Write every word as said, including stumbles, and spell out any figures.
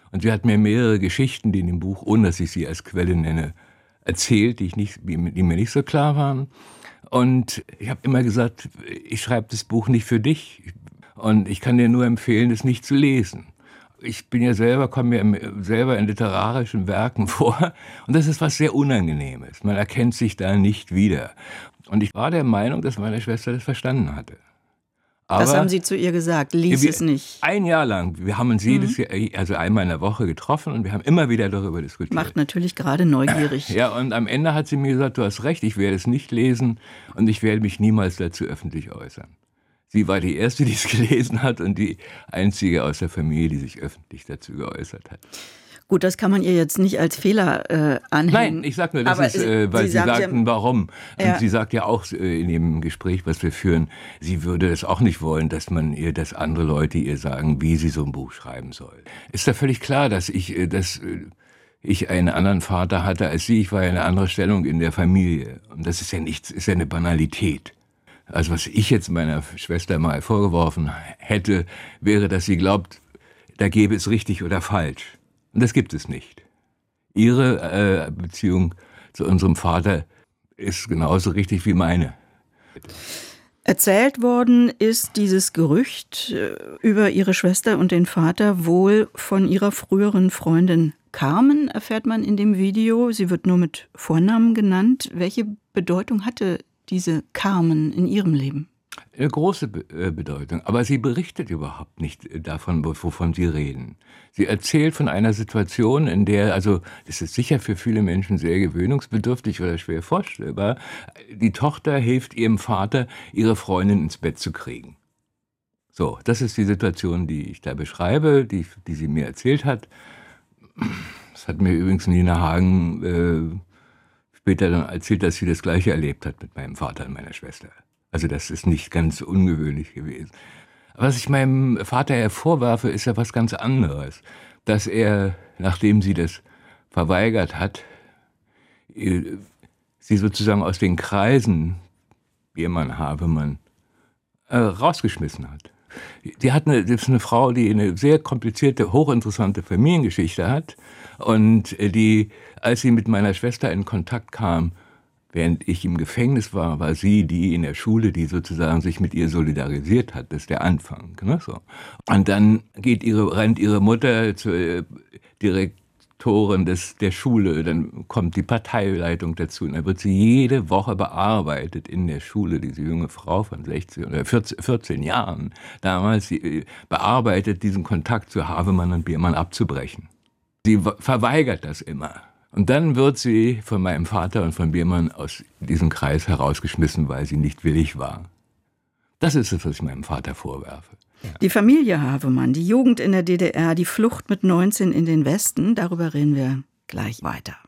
Und sie hat mir mehrere Geschichten, die in dem Buch, ohne dass ich sie als Quelle nenne, erzählt, die, ich nicht, die mir nicht so klar waren. Und ich habe immer gesagt, ich schreibe das Buch nicht für dich. Und ich kann dir nur empfehlen, es nicht zu lesen. Ich bin ja selber, komme mir selber in literarischen Werken vor. Und das ist was sehr Unangenehmes. Man erkennt sich da nicht wieder. Und ich war der Meinung, dass meine Schwester das verstanden hatte. Aber was haben Sie zu ihr gesagt? Lies wir, es nicht. Ein Jahr lang. Wir haben uns mhm. jedes Jahr, also einmal in der Woche getroffen und wir haben immer wieder darüber diskutiert. Macht natürlich gerade neugierig. Ja, und am Ende hat sie mir gesagt, du hast recht, ich werde es nicht lesen und ich werde mich niemals dazu öffentlich äußern. Sie war die Erste, die es gelesen hat und die Einzige aus der Familie, die sich öffentlich dazu geäußert hat. Gut, das kann man ihr jetzt nicht als Fehler äh, anhängen. Nein, ich sag nur, das aber ist, äh, weil Sie, Sie sagten, ja, warum. Ja. Und sie sagt ja auch äh, in dem Gespräch, was wir führen, sie würde es auch nicht wollen, dass man ihr, dass andere Leute ihr sagen, wie sie so ein Buch schreiben soll. Ist da völlig klar, dass ich, äh, dass äh, ich einen anderen Vater hatte als sie. Ich war ja eine andere Stellung in der Familie. Und das ist ja nichts, ist ja eine Banalität. Also was ich jetzt meiner Schwester mal vorgeworfen hätte, wäre, dass sie glaubt, da gäbe es richtig oder falsch. Und das gibt es nicht. Ihre äh, Beziehung zu unserem Vater ist genauso richtig wie meine. Erzählt worden ist dieses Gerücht über Ihre Schwester und den Vater wohl von Ihrer früheren Freundin Carmen, erfährt man in dem Video. Sie wird nur mit Vornamen genannt. Welche Bedeutung hatte diese Carmen in Ihrem Leben? Eine große Be- Bedeutung, aber sie berichtet überhaupt nicht davon, wovon Sie reden. Sie erzählt von einer Situation, in der, also das ist sicher für viele Menschen sehr gewöhnungsbedürftig oder schwer vorstellbar, die Tochter hilft ihrem Vater, ihre Freundin ins Bett zu kriegen. So, das ist die Situation, die ich da beschreibe, die, die sie mir erzählt hat. Das hat mir übrigens Nina Hagen äh, später dann erzählt, dass sie das Gleiche erlebt hat mit meinem Vater und meiner Schwester. Also das ist nicht ganz ungewöhnlich gewesen. Was ich meinem Vater hervorwerfe, ist ja was ganz anderes. Dass er, nachdem sie das verweigert hat, sie sozusagen aus den Kreisen, Biermann, Havemann, äh, rausgeschmissen hat. Die hat eine, das ist eine Frau, die eine sehr komplizierte, hochinteressante Familiengeschichte hat und die, als sie mit meiner Schwester in Kontakt kam, während ich im Gefängnis war, war sie die in der Schule, die sozusagen sich mit ihr solidarisiert hat. Das ist der Anfang. Ne? So. Und dann geht ihre, rennt ihre Mutter zur Direktorin des, der Schule, dann kommt die Parteileitung dazu und dann wird sie jede Woche bearbeitet in der Schule, diese junge Frau von sechzehn oder vierzehn, vierzehn Jahren damals, sie bearbeitet, diesen Kontakt zu Havemann und Biermann abzubrechen. Sie verweigert das immer. Und dann wird sie von meinem Vater und von Biermann aus diesem Kreis herausgeschmissen, weil sie nicht willig war. Das ist es, was ich meinem Vater vorwerfe. Ja. Die Familie Havemann, die Jugend in der D D R, die Flucht mit neunzehn in den Westen, darüber reden wir gleich weiter.